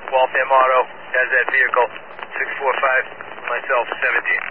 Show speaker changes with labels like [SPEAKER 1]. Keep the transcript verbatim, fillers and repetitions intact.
[SPEAKER 1] Waltham Auto has that vehicle. six four five, myself, seventeen.